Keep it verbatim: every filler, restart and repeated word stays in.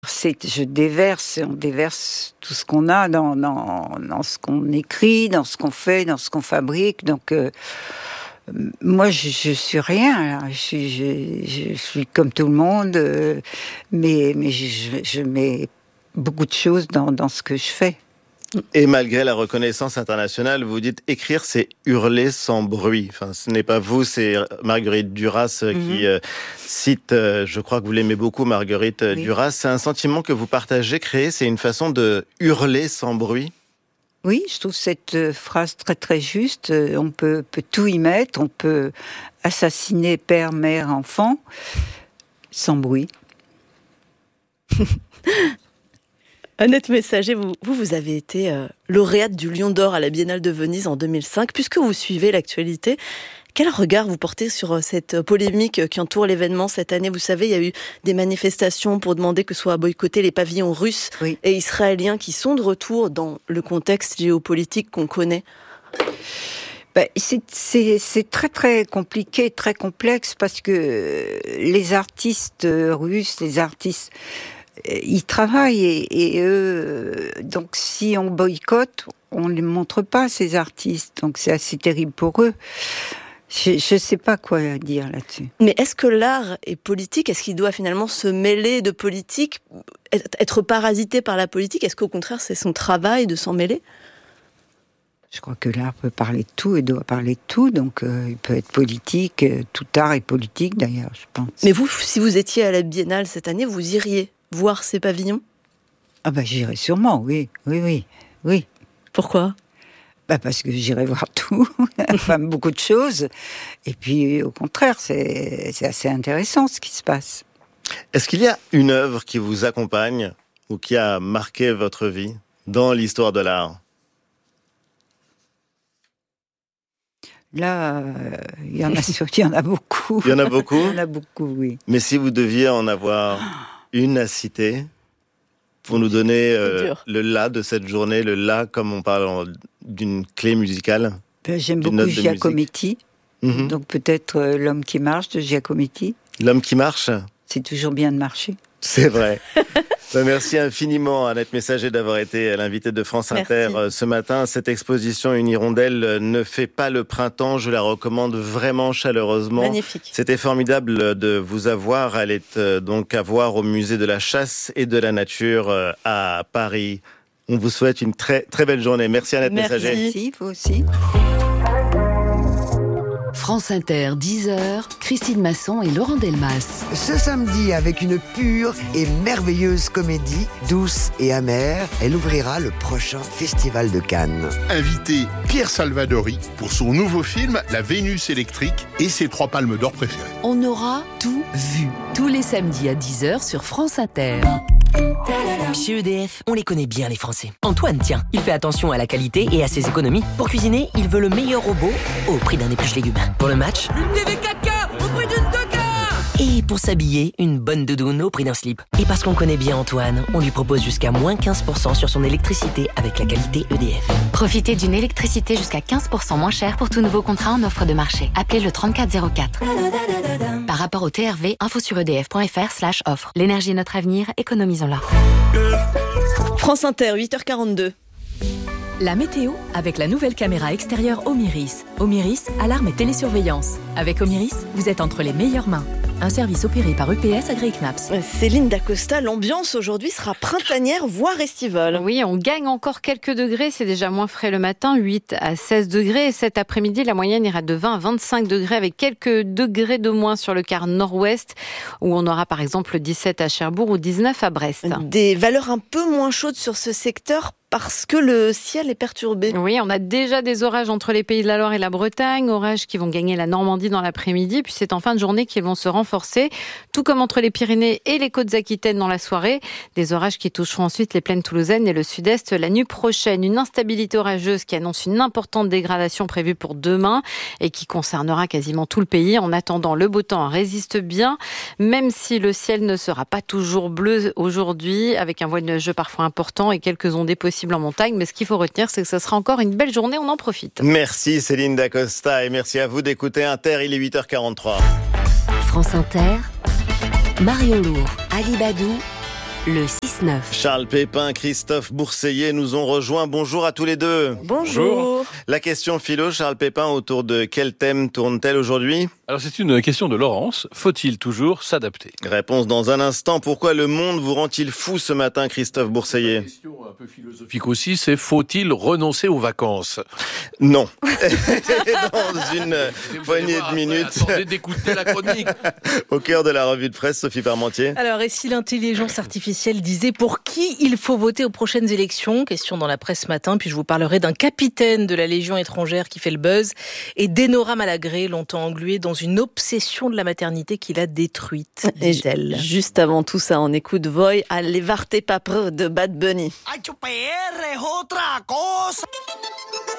C'est, je déverse, on déverse tout ce qu'on a dans, dans, dans ce qu'on écrit, dans ce qu'on fait, dans ce qu'on fabrique. Donc, euh, moi, je, je suis rien. Là. Je, suis, je, je suis comme tout le monde, euh, mais, mais je, je mets beaucoup de choses dans, dans ce que je fais. Et malgré la reconnaissance internationale, vous dites écrire, c'est hurler sans bruit. Enfin, ce n'est pas vous, c'est Marguerite Duras mm-hmm. qui euh, cite, euh, je crois que vous l'aimez beaucoup, Marguerite oui. Duras. C'est un sentiment que vous partagez, créer, c'est une façon de hurler sans bruit. Oui, je trouve cette phrase très très juste. On peut, peut tout y mettre, on peut assassiner père, mère, enfant, sans bruit. Annette Messager, vous, vous, vous avez été euh, lauréate du Lion d'Or à la Biennale de Venise en deux mille cinq. Puisque vous suivez l'actualité, quel regard vous portez sur euh, cette polémique qui entoure l'événement cette année ? Vous savez, il y a eu des manifestations pour demander que soient boycottés les pavillons russes oui. et israéliens qui sont de retour dans le contexte géopolitique qu'on connaît. Ben, c'est, c'est, c'est très très compliqué, très complexe, parce que les artistes russes, les artistes... ils travaillent et, et eux, donc si on boycotte, on ne les montre pas, ces artistes. Donc c'est assez terrible pour eux. Je ne sais pas quoi dire là-dessus. Mais est-ce que l'art est politique ? Est-ce qu'il doit finalement se mêler de politique, être parasité par la politique ? Est-ce qu'au contraire, c'est son travail de s'en mêler ? Je crois que l'art peut parler de tout et doit parler de tout, donc euh, il peut être politique, euh, tout art est politique d'ailleurs, je pense. Mais vous, si vous étiez à la Biennale cette année, vous iriez voir ces pavillons ? Ah ben j'irai sûrement, oui, oui, oui, oui. Pourquoi ? Bah parce que j'irai voir tout, enfin beaucoup de choses, et puis au contraire, c'est, c'est assez intéressant ce qui se passe. Est-ce qu'il y a une œuvre qui vous accompagne ou qui a marqué votre vie dans l'histoire de l'art ? Là, il euh, y en a il y en a beaucoup. Il y en a beaucoup ? Il y en a beaucoup, oui. Mais si vous deviez en avoir une à citer, pour nous donner euh, le la de cette journée, le la comme on parle en, d'une clé musicale. Ben, j'aime beaucoup Giacometti, mm-hmm. donc peut-être euh, L'homme qui marche de Giacometti. L'homme qui marche ? C'est toujours bien de marcher. C'est vrai. Ben merci infiniment Annette Messager d'avoir été l'invitée de France Inter merci. Ce matin. Cette exposition Une hirondelle ne fait pas le printemps. Je la recommande vraiment chaleureusement. Magnifique. C'était formidable de vous avoir. Elle est donc à voir au musée de la chasse et de la nature à Paris. On vous souhaite une très très belle journée. Merci Annette merci. Messager. Merci, vous aussi. France Inter, dix heures, Christine Masson et Laurent Delmas. Ce samedi, avec une pure et merveilleuse comédie, douce et amère, elle ouvrira le prochain Festival de Cannes. Invité Pierre Salvadori pour son nouveau film La Vénus électrique et ses trois palmes d'or préférées. On aura tout vu, tous les samedis à dix heures sur France Inter. Chez E D F, on les connaît bien les Français. Antoine, tiens, il fait attention à la qualité et à ses économies. Pour cuisiner, il veut le meilleur robot au prix d'un épluche légumes. Pour le match, une T V quatre K au prix d'une deux K. Et pour s'habiller, une bonne doudoune au prix d'un slip. Et parce qu'on connaît bien Antoine, on lui propose jusqu'à moins quinze pour cent sur son électricité avec la qualité E D F. Profitez d'une électricité jusqu'à quinze pour cent moins chère pour tout nouveau contrat en offre de marché. Appelez le trente-quatre zéro quatre. Par rapport au T R V, info sur edf.fr slash offre. L'énergie est notre avenir, économisons-la. France Inter, huit heures quarante-deux. La météo avec la nouvelle caméra extérieure Omiris. Omiris, alarme et télésurveillance. Avec Omiris, vous êtes entre les meilleures mains. Un service opéré par U P S agréé C N A P S. Céline Dacosta, l'ambiance aujourd'hui sera printanière, voire estivale. Oui, on gagne encore quelques degrés. C'est déjà moins frais le matin, huit à seize degrés. Et cet après-midi, la moyenne ira de vingt à vingt-cinq degrés avec quelques degrés de moins sur le quart nord-ouest, où on aura par exemple dix-sept à Cherbourg ou dix-neuf à Brest. Des valeurs un peu moins chaudes sur ce secteur parce que le ciel est perturbé. Oui, on a déjà des orages entre les Pays de la Loire et la Bretagne, orages qui vont gagner la Normandie dans l'après-midi, puis c'est en fin de journée qu'ils vont se renforcer, tout comme entre les Pyrénées et les Côtes-Aquitaines dans la soirée. Des orages qui toucheront ensuite les plaines toulousaines et le sud-est la nuit prochaine. Une instabilité orageuse qui annonce une importante dégradation prévue pour demain et qui concernera quasiment tout le pays. En attendant, le beau temps résiste bien, même si le ciel ne sera pas toujours bleu aujourd'hui, avec un voile nuageux parfois important et quelques ondées possibles en montagne, mais ce qu'il faut retenir, c'est que ce sera encore une belle journée, on en profite. Merci Céline Dacosta et merci à vous d'écouter Inter, il est huit heures quarante-trois. France Inter, Mario Lourd, Ali Badou, le six neuf. Charles Pépin, Christophe Bourseiller nous ont rejoints. Bonjour à tous les deux. Bonjour. La question philo, Charles Pépin, autour de quel thème tourne-t-elle aujourd'hui ? Alors c'est une question de Laurence. Faut-il toujours s'adapter ? Réponse dans un instant. Pourquoi le monde vous rend-il fou ce matin, Christophe Bourseiller ? Une question un peu philosophique aussi, c'est faut-il renoncer aux vacances ? Non. Dans une poignée de minutes. Attendez d'écouter la chronique. Au cœur de la revue de presse, Sophie Parmentier. Alors, et si l'intelligence artificielle disait pour qui il faut voter aux prochaines élections ? Question dans la presse ce matin. Puis je vous parlerai d'un capitaine de la Légion étrangère qui fait le buzz et d'Enora Malagré, longtemps engluée dans une obsession de la maternité qui l'a détruite, dit-elle. Juste avant tout ça, on écoute Voy à Levarte Papre de Bad Bunny.